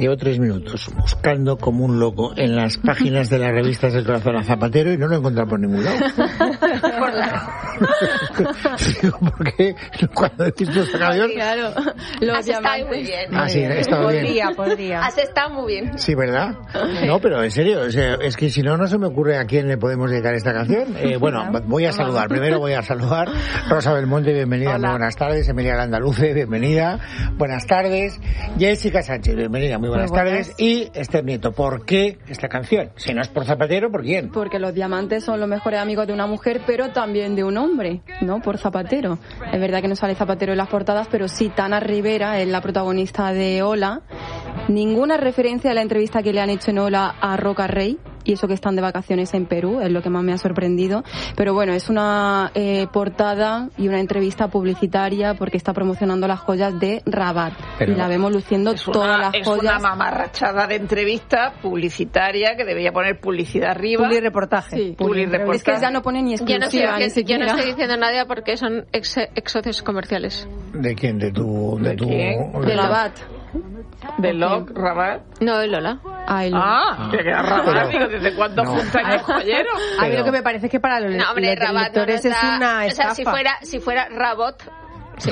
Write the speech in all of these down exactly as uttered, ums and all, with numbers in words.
Llevo tres minutos buscando como un loco en las páginas de las revistas del Corazón a Zapatero y no lo he encontrado por ningún lado. Por la... Digo, ¿por qué cuando decís esta canción? Claro, los Has estado muy bien. Ah, sí, he estado bien. Podría, podría. Has estado muy bien. Sí, ¿verdad? No, pero en serio, o sea, es que si no, no se me ocurre a quién le podemos dedicar esta canción. Eh, bueno, voy a saludar. Primero voy a saludar. Rosa Belmonte, bienvenida. Muy buenas tardes. Emilia Landaluce, bienvenida. Buenas tardes. Jessica Sánchez, bienvenida. Muy buenas, muy buenas tardes. Y Esther Nieto, ¿por qué esta canción? Si no es por Zapatero, ¿por quién? Porque los diamantes son los mejores amigos de una mujer, pero también de un hombre, ¿no? Por Zapatero. Es verdad que no sale Zapatero en las portadas, pero sí Tana Rivera es la protagonista de Hola. Ninguna referencia a la entrevista que le han hecho en Hola a Roca Rey, y eso que están de vacaciones en Perú, es lo que más me ha sorprendido. Pero bueno, es una eh, portada y una entrevista publicitaria porque está promocionando las joyas de Rabat. Pero y la vemos luciendo es todas una, las es joyas. Es una mamarrachada de entrevista publicitaria que debería poner publicidad arriba. Publireportaje. Sí, publireportaje. Es que ya no pone ni exclusiva. Yo no, ni estoy, yo no estoy diciendo nada porque son ex, ex socios comerciales. ¿De quién? ¿De tu...? ¿De, ¿De tu, quién? De Rabat. ¿De Locke, Rabat? No, de Lola. Ah, el... ah que era Rabat, digo, ¿desde cuándo no. juntan los joyeros? A mí lo que me parece es que para los, no, hombre, los Rabat lectores no está, es una estafa. O sea, si fuera, si fuera Rabot... Sí.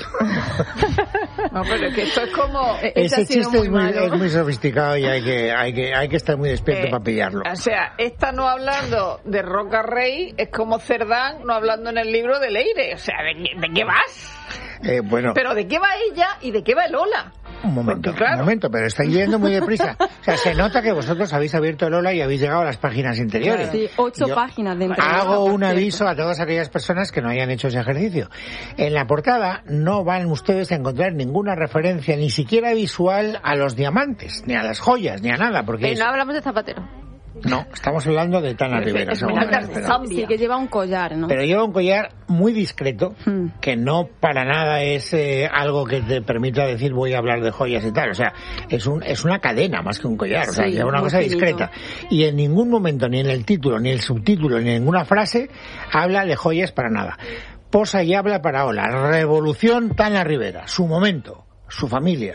No, pero es que esto es como... Ese chiste es muy, es muy sofisticado y hay que, hay que, hay que estar muy despierto eh, para pillarlo. O sea, esta no hablando de Roca Rey es como Cerdán no hablando en el libro de Leire. O sea, ¿de, de qué vas? Eh, bueno. Pero ¿de qué va ella y de qué va el Ola? Un momento, Porque, claro. un momento, pero estáis yendo muy deprisa. O sea, se nota que vosotros habéis abierto el Ola y habéis llegado a las páginas interiores. Sí, ocho Yo páginas de entrevista. Hago un aviso a todas aquellas personas que no hayan hecho ese ejercicio. En la portada no van ustedes a encontrar ninguna referencia, ni siquiera visual, a los diamantes, ni a las joyas, ni a nada, porque... Pero es... no hablamos de Zapatero. No, estamos hablando de Tana Rivera. Es pero... Sí, que lleva un collar, ¿no? Pero lleva un collar muy discreto, hmm. que no para nada es eh, algo que te permita decir voy a hablar de joyas y tal. O sea, es un es una cadena más que un collar. O sea, sí, lleva una cosa finito. discreta. Y en ningún momento, ni en el título, ni el subtítulo, ni en ninguna frase, habla de joyas para nada. Posa y habla para Hola. Revolución Tana Rivera. Su momento. Su familia.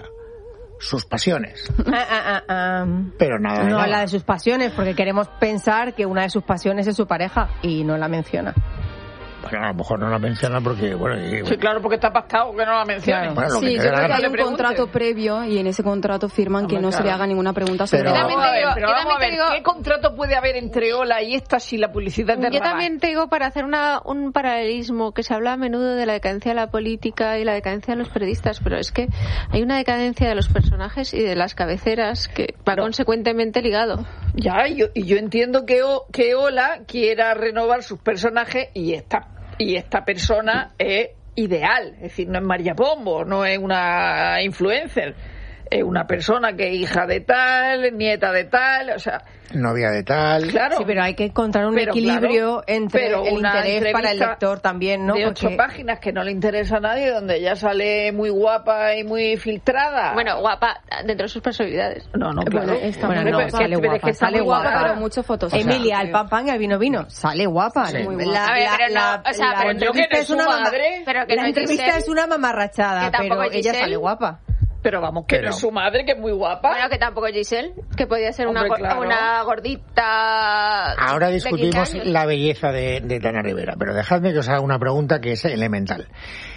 Sus pasiones. Ah, ah, ah, um, pero nada de no nada. habla de sus pasiones porque queremos pensar que una de sus pasiones es su pareja y no la menciona. Bueno, a lo mejor no la menciona porque, bueno... Y, bueno. Sí, claro, porque está pactado que no la mencione. Claro. Bueno, sí, que yo creo que hay un pregunte. contrato previo y en ese contrato firman no, que no claro. se le haga ninguna pregunta sobre... Pero, Yo también te digo, pero yo vamos a también ver, te digo, ¿qué contrato puede haber entre Ola y esta si la publicidad de Yo Rabat? también te digo, para hacer una, un paralelismo, que se habla a menudo de la decadencia de la política y la decadencia de los periodistas, pero es que hay una decadencia de los personajes y de las cabeceras que va pero, consecuentemente ligado. Ya, y yo, y yo entiendo que, o, que Ola quiera renovar sus personajes y esta y esta persona es ideal, es decir, no es María Pombo, no es una influencer, es una persona que es hija de tal, nieta de tal, o sea... novia de tal... Claro. Sí, pero hay que encontrar un pero, equilibrio claro, entre el interés para el lector también, ¿no? De Porque... ocho páginas que no le interesa a nadie, donde ella sale muy guapa y muy filtrada. Bueno, guapa, dentro de sus personalidades. No, no, claro. Bueno, está bueno, muy no, guapa. sale pero guapa, es que está sale muy guapa, guapa, pero muchos fotos. Emilia, o sea, el pan pan y el vino vino, sale guapa. Sí, muy la, guapa. A ver, la, pero no, la, o sea, la pero entrevista que no es es su una mamá- madre, pero que la no es entrevista Giselle, es una mamarrachada, que tampoco pero es ella Giselle. sale guapa. Pero vamos, que Pero- no es su madre, que es muy guapa. Bueno, que tampoco es Giselle, que podía ser una, Hombre, go- claro. una gordita... Ahora discutimos Becky Hill. la belleza de, de Tana Rivera, pero dejadme que os haga una pregunta que es elemental.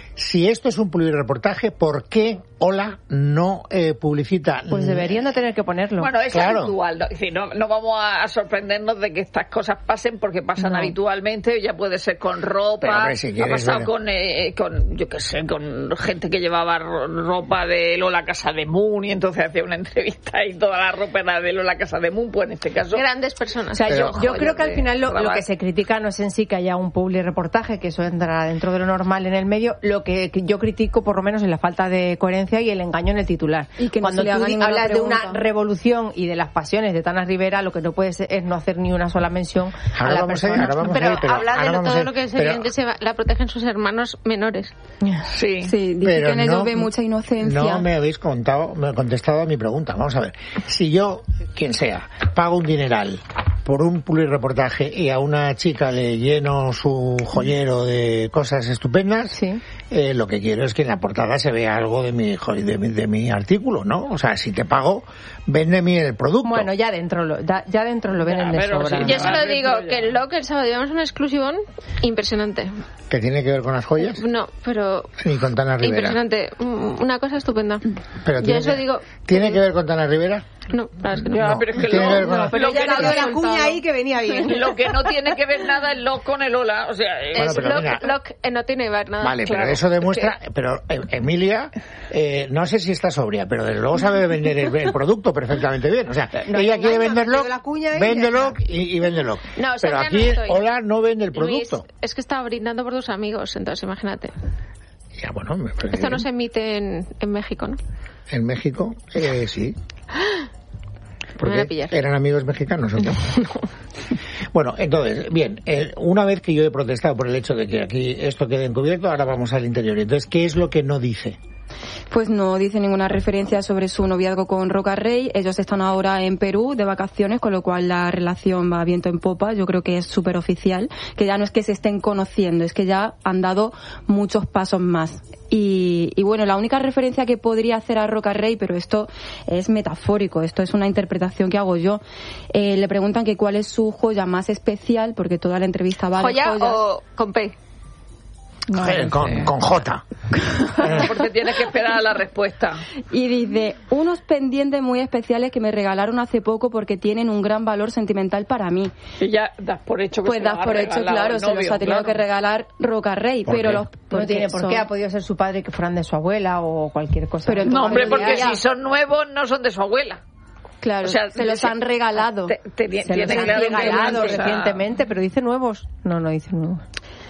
Si esto es un publireportaje, ¿por qué Hola no eh, publicita? Pues deberían de tener que ponerlo. Bueno, es Claro. habitual, ¿no? Es decir, no, no vamos a, a sorprendernos de que estas cosas pasen porque pasan No. habitualmente, ya puede ser con ropa, Pero, hombre, si ha quieres, pasado bueno. con, eh, con, yo qué sé, con gente que llevaba ro- ropa de Lola Casa de Moon y entonces hacía una entrevista y toda la ropa era de Lola Casa de Moon, pues en este caso... Grandes personas. O sea, Pero- yo, yo creo que al de final lo, lo Rabat. que se critica no es en sí que haya un public reportaje, que eso entra dentro de lo normal en el medio. Lo que que yo critico, por lo menos, es la falta de coherencia y el engaño en el titular. Y que no Cuando se le haga tú di- ninguna hablas de una pregunta. revolución y de las pasiones de Tana Rivera, lo que no puedes es no hacer ni una sola mención a Ahora la vamos a ir, persona. ahora vamos pero a ir, pero habla de ahora lo- vamos a todo ir, lo que es pero- evidente, se va- la protegen sus hermanos menores. Sí. Sí, dice Pero que en ellos no- ve mucha inocencia. No me habéis contado, me contestado a mi pregunta. Vamos a ver. Si yo, quien sea, pago un dineral por un publireportaje y a una chica le lleno su joyero de cosas estupendas, Sí. eh, lo que quiero es que en la portada se vea algo de mi, de mi, de mi artículo, ¿no? O sea, si te pago, véndeme el producto. Bueno, ya dentro lo, ya, ya dentro lo venden Ya, de pero sobra. sí, Yo ya. solo digo que el Lock el sábado llevamos un exclusivón impresionante. ¿Que tiene que ver con las joyas? No, pero Ni con Tana Rivera. impresionante. Mm, Una cosa estupenda. Pero Yo tiene eso que, digo... ¿Tiene que ver con Tana Rivera? No, claro, es que no. Ya, No, pero es que tiene lo, que ver con- no, No, Pero lo ya que le no, dio la cuña ahí que venía bien. lo que no tiene que ver nada es Lock con el Ola. O sea, es- Bueno, Es pero Lock, mira. Lock, eh, no tiene que ver nada. Vale, claro, pero eso demuestra... es Pero eh, Emilia, eh, no sé si está sobria, pero desde luego sabe vender el, el producto perfectamente bien. O sea, No, ella no, quiere no, venderlo, le dio la cuña y véndelo ya y, y véndelo. No, pero sobria aquí, no estoy. Hola no vende el Luis, producto. es que estaba brindando por tus amigos, entonces imagínate. Ya, bueno, me parece Esto no bien. se emite en, en México, ¿no? En México, eh, sí. Me van a Porque pillar. eran amigos mexicanos, ¿o qué? Bueno, entonces, bien, eh, una vez que yo he protestado por el hecho de que aquí esto quede encubierto, ahora vamos al interior. Entonces, ¿qué es lo que no dice? Pues no dice ninguna referencia sobre su noviazgo con Roca Rey. Ellos están ahora en Perú de vacaciones, con lo cual la relación va viento en popa. Yo creo que es súper oficial, que ya no es que se estén conociendo, es que ya han dado muchos pasos más. Y, y bueno, la única referencia que podría hacer a Roca Rey, pero esto es metafórico, esto es una interpretación que hago yo, eh, le preguntan que cuál es su joya más especial, porque toda la entrevista va de ¿Joya joyas. o con P? No, Eh, no con, sé. con J. porque tienes que esperar a la respuesta. Y dice, unos pendientes muy especiales que me regalaron hace poco porque tienen un gran valor sentimental para mí. Y ya das por hecho que Pues se lo das ha por hecho, regalado claro, al se los novio, ha tenido claro. que regalar Roca Rey, ¿Por pero qué? los No porque tiene por son- qué, ha podido ser su padre que fueran de su abuela o cualquier cosa. Pero No, hombre, porque Ya. si son nuevos no son de su abuela. Claro, O sea, se los se- han regalado. Te- te- se tiene los han claro que regalado una cosa recientemente, pero dice nuevos. No, no dice nuevos.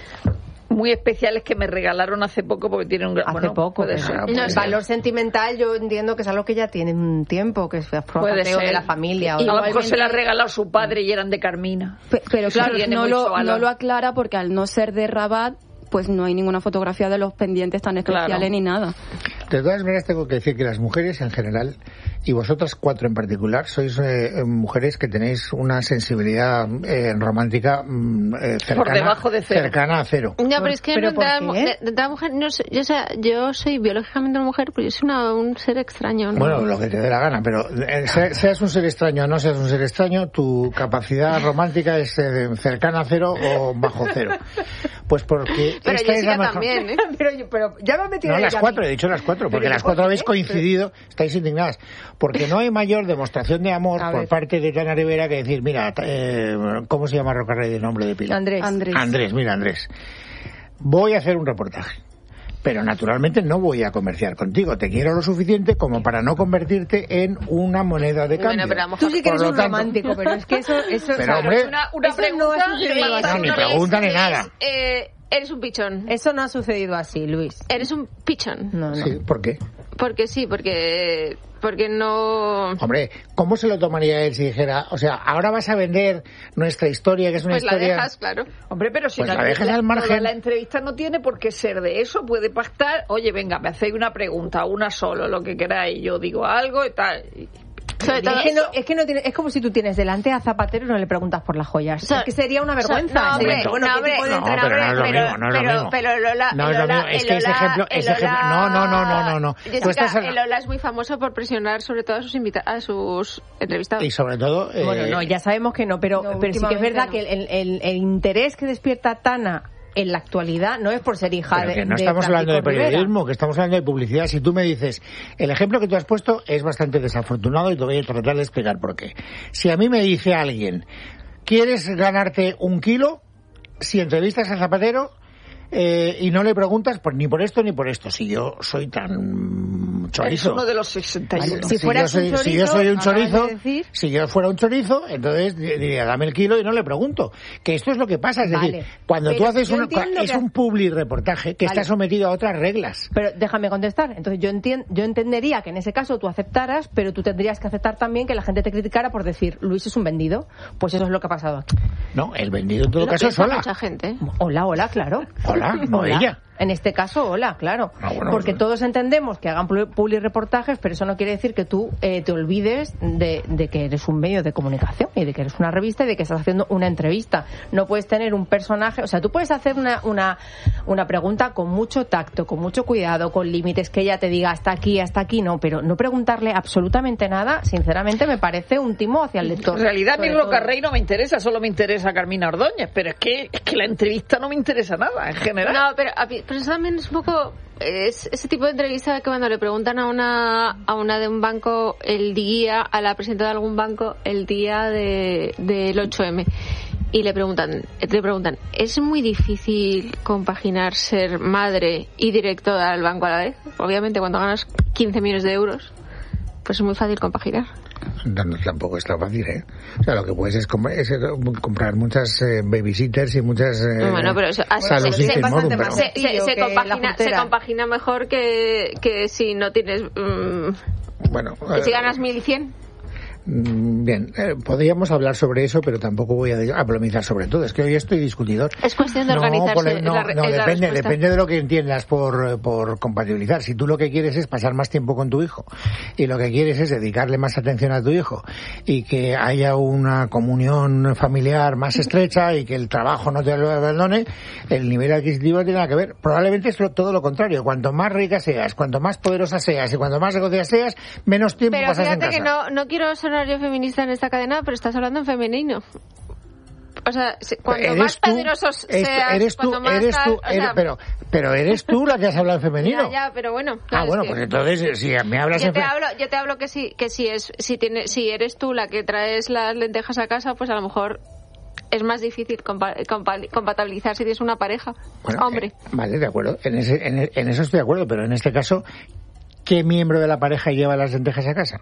muy especiales que me regalaron hace poco porque tienen un gran... Hace bueno, poco. puede pero ser. No, el puede valor sentimental yo entiendo que es algo que ya tiene un tiempo, que es Puede formateo ser. de la familia. A o- lo mejor se la ha regalado su padre y eran de Carmina. Pe- Pero Eso claro, tiene no mucho lo, valor. no lo aclara porque al no ser de Rabat, pues no hay ninguna fotografía de los pendientes tan especiales Claro. ni nada. De todas maneras, tengo que decir que las mujeres en general, y vosotras cuatro en particular, sois eh, mujeres que tenéis una sensibilidad eh, romántica mm, eh, cercana, debajo de cero. cercana a cero. No, pero es que ¿Pero no, por de, la, qué? mu- de- de la mujer, no sé, yo, o sea, yo soy biológicamente una mujer, pero yo soy una, un ser extraño, ¿no? Bueno, lo que te dé la gana, pero eh, se- seas un ser extraño o no seas un ser extraño, tu capacidad romántica es eh, cercana a cero o bajo cero. Pues porque pero esta es la Jessica mejor... también, ¿eh? pero, yo- pero ya me he metido No, en las ella a cuatro, mí. he dicho las cuatro, porque Pero las ¿por cuatro qué? habéis coincidido, estáis indignadas, porque no hay mayor demostración de amor A por ver. parte de Tana Rivera que decir, mira, ta- eh, ¿cómo se llama Roca Rey de nombre de pila? Andrés. Andrés. Andrés, mira Andrés, voy a hacer un reportaje, pero naturalmente no voy a comerciar contigo, te quiero lo suficiente como para no convertirte en una moneda de cambio. Bueno, pero a lo mejor- Tú sí que Por eres lo un tanto- romántico, pero es que eso... eso Pero, o sea, hombre, Una, una Eso pregunta... no ha sucedido Luis, así. No, ni una- pregunta ni Luis, nada. Eh, eres un pichón. eso no ha sucedido así, Luis. Eres un pichón. No, no. Sí, ¿por qué? Porque sí, porque porque no... Hombre, ¿cómo se lo tomaría él si dijera, o sea, ahora vas a vender nuestra historia, que es una Pues la historia... dejas, claro. Hombre, pero si Pues no- la dejas al margen. toda la entrevista no tiene por qué ser de eso, puede pactar, oye, venga, me hacéis una pregunta, una solo, lo que queráis, yo digo algo y tal. Sobre todo Es que, no, eso. es que no tiene, es como si tú tienes delante a Zapatero y no le preguntas por las joyas. So- es que sería una so- vergüenza. no, Sería, hombre, bueno, no, ¿qué hombre, tipo de No, entrevista? pero no es lo pero, mismo, no es lo pero, mismo. pero Lola, No el es lo Lola- mismo, es el que ese Lola- ejemplo- el ese ejemplo- Lola- no, no, no, no, no, no. Tú Jessica, estás al- el Lola es muy famoso por presionar sobre todo a sus invita a sus entrevistados. Y sobre todo... eh, Bueno, no, ya sabemos que no, pero, No, pero sí que es últimamente verdad no. que el, el- el interés que despierta Tana en la actualidad no es por ser hija Pero de que no de estamos hablando de Francisco Rivera. periodismo, que estamos hablando de publicidad. Si tú me dices, el ejemplo que tú has puesto es bastante desafortunado y te voy a tratar de explicar por qué. Si a mí me dice alguien, ¿quieres ganarte un kilo? Si entrevistas a Zapatero eh, y no le preguntas por, ni por esto ni por esto, si yo soy tan Es chorizo. uno de los sesenta y uno. Si fueras yo soy, un si yo chorizo, soy un acabas chorizo, de decir. si yo fuera un chorizo, entonces di- diría, dame el kilo y no le pregunto. Que esto es lo que pasa, es Vale. decir, cuando Pero tú haces yo un, entiendo es que- un public reportaje que Vale. está sometido a otras reglas. Pero déjame contestar. Entonces yo entien- yo entendería que en ese caso tú aceptaras, pero tú tendrías que aceptar también que la gente te criticara por decir Luis es un vendido. Pues eso es lo que ha pasado aquí. No, el vendido en todo Lo caso es piensa Hola. mucha gente. Hola, hola, claro. Hola, no Hola. ella. En este caso, Ola, claro. Ah, bueno, Porque pues... todos entendemos que hagan publi reportajes, pero eso no quiere decir que tú eh, te olvides de, de que eres un medio de comunicación y de que eres una revista y de que estás haciendo una entrevista. No puedes tener un personaje, o sea, tú puedes hacer una, una, una pregunta con mucho tacto, con mucho cuidado, con límites, que ella te diga hasta aquí, hasta aquí, no, pero no preguntarle absolutamente nada, sinceramente me parece un timo hacia el lector. En realidad, a mí Rocarrey no me interesa, solo me interesa Carmina Ordóñez, pero es que, es que la entrevista no me interesa nada, en general. No, pero, pero eso también es un poco... Es ese tipo de entrevista que cuando le preguntan a una a una de un banco el día, a la presidenta de algún banco, el día de del ocho eme, y le preguntan, le preguntan, ¿es muy difícil compaginar ser madre y directora del banco a la vez? Obviamente, cuando ganas quince millones de euros, pues es muy fácil compaginar. No, no, tampoco es tan fácil, ¿eh? O sea, lo que puedes es, com- es comprar muchas eh, babysitters y muchas... Eh, bueno, pero eso así, salud se, system se, modum, pero... se, se, se, compagina, se compagina mejor que, que si no tienes... Um, bueno, eh, si ganas mil cien. Bien, eh, podríamos hablar sobre eso, pero tampoco voy a, de- a polemizar sobre todo. Es que hoy estoy discutidor. Es cuestión de organizarse. No, pole- no, la, no depende, la depende de lo que entiendas por, por compatibilizar. Si tú lo que quieres es pasar más tiempo con tu hijo y lo que quieres es dedicarle más atención a tu hijo y que haya una comunión familiar más estrecha y que el trabajo no te lo abandone, el nivel adquisitivo no tiene nada que ver. Probablemente es lo, todo lo contrario. Cuanto más rica seas, cuanto más poderosa seas y cuanto más negocia seas, menos tiempo pero pasas en casa. Pero fíjate que no, no quiero sonar yo feminista en esta cadena, pero estás hablando en femenino. O sea, cuanto eres más tú, poderosos eres, seas, eres tú, cuanto más eres tal, tú, o sea, eres, pero, pero eres tú la que has hablado en femenino. Ya, ya, pero bueno. Ah, bueno, es que pues entonces, si me hablas yo en te femenino... hablo, yo te hablo que si, que si es, si tiene, si eres tú la que traes las lentejas a casa, pues a lo mejor es más difícil compa- compa- compatibilizar si tienes una pareja. Bueno, Hombre. Eh, vale, de acuerdo. En, ese, en, en eso estoy de acuerdo, pero en este caso, ¿qué miembro de la pareja lleva las lentejas a casa?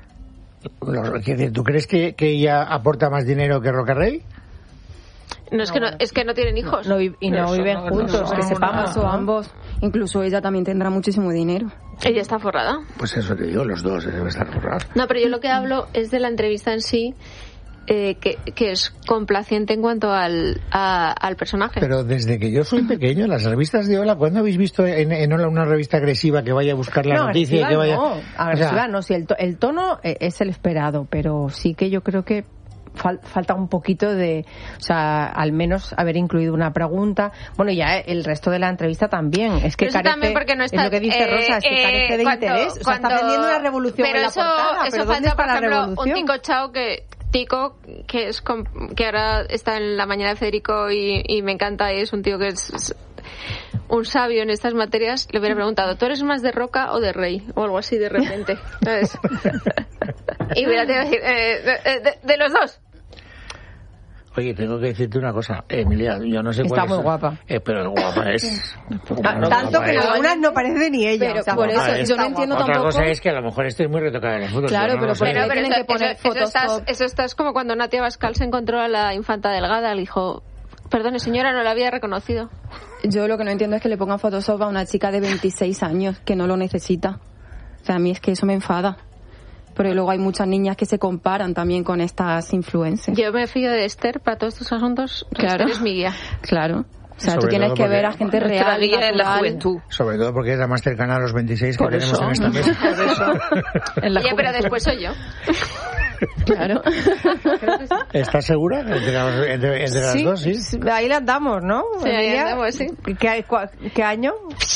¿Tú crees que, que ella aporta más dinero que Rocarrey? No, es, no, que no, es que no tienen hijos. No, y no eso viven no, juntos, no, que no, sepamos. O ambos. Incluso ella también tendrá muchísimo dinero. Ella está forrada. Pues eso te digo, los dos deben estar forrados. No, pero yo lo que hablo es de la entrevista en sí, eh, que, que es complaciente en cuanto al, a, al personaje. Pero desde que yo soy pequeño, las revistas de Ola, ¿cuándo habéis visto en, en Ola una revista agresiva que vaya a buscar la no, noticia? Agresiva que vaya... no, agresiva o sea, no, si el, to, el tono es el esperado, pero sí que yo creo que Fal, falta un poquito de, o sea, al menos haber incluido una pregunta. Bueno, ya el resto de la entrevista también. Es que pero carece, también porque no está, es lo que dice eh, Rosa, es que eh, carece de cuando, interés. O sea, cuando, está vendiendo una revolución pero en la eso, portada. Eso pero falta, ¿dónde está por la ejemplo, revolución? un Tico Chao que Tico, que es que ahora está en la mañana de Federico y, y me encanta, y es un tío que es, es un sabio en estas materias, le hubiera preguntado, ¿tú eres más de Roca o de Rey? O algo así de repente. ¿Sabes? Y hubiera tenido que decir, eh, de, de, de los dos. Oye, tengo que decirte una cosa, Emilia, yo no sé Está cuál muy es, guapa. Eh, pero guapa es. Ah, tanto que en algunas no parece ni ella. Pero o sea, por eso es. yo no entiendo Otra tampoco. cosa es que a lo mejor estoy muy retocada en el fútbol. Claro, no pero lo sé. ¿por qué Pero, pero tienen eso, que poner eso, eso, estás, Photoshop? eso estás como cuando Natia Bascal se encontró a la infanta delgada, le dijo, perdone señora, no la había reconocido. Yo lo que no entiendo es que le pongan Photoshop a una chica de veintiséis años que no lo necesita. O sea, a mí es que eso me enfada. Pero luego hay muchas niñas que se comparan también con estas influencers. Yo me fío de Esther para todos estos asuntos. Claro. Esther es mi guía. Claro. O sea, Sobre tú tienes todo que porque- ver a gente Nuestra real, guía en la natural. juventud. Sobre todo porque es la más cercana a los veintiséis que Por tenemos eso. en esta mesa. Por eso. En la Oye, pero juventud. después soy yo. Claro. ¿Estás segura? Entre, las- entre- entre las sí, dos, sí. ahí la andamos, ¿no? Sí, ahí Emilia? andamos, sí. ¿Qué, cua- ¿Qué año?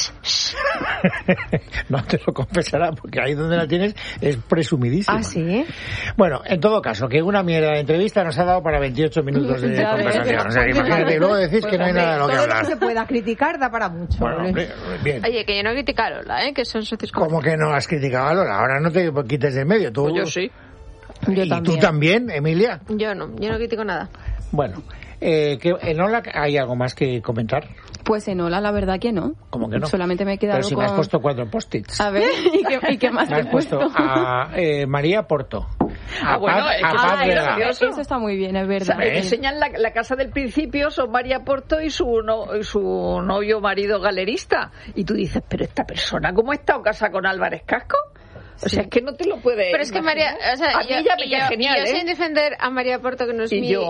No te lo confesará, porque ahí donde la tienes es presumidísima. Ah, sí. Bueno, en todo caso, que una mierda de entrevista nos ha dado para veintiocho minutos de Ya ves. conversación. O sea, que imagínate, y luego decís que no hay nada de lo que Todo lo que hablar. se pueda criticar da para mucho. Bueno, hombre, bien. Oye, que yo no critico a Lola, ¿eh? Que son socios ¿Cómo que no has criticado a Lola? Ahora no te quites de en medio. Tú, Pues yo sí. Yo ¿Y también. tú también, Emilia? Yo no, yo no critico nada. Bueno, eh, que en Ola hay algo más que comentar. Pues en Ola, la verdad que no. ¿Cómo que no? Solamente me he quedado Pero si con... me has puesto cuatro post-its. A ver, ¿y qué, y qué más Me te has he puesto puesto? a eh, María Porto. A Ah, bueno, Paz, es que a eso Paz es Vega. gracioso. Eso está muy bien, es O verdad. sea, ¿Eh? enseñan la, la casa del principio, son María Porto y su, no, y su novio marido galerista. Y tú dices, pero esta persona, ¿cómo ha estado casada con Álvarez Casco? O sea, es que no te lo puedes Pero es que María, imaginar. o sea, a mí yo, ya me y cae yo, genial, y yo ¿eh? sin defender a María Porto, que no es Y mi, yo.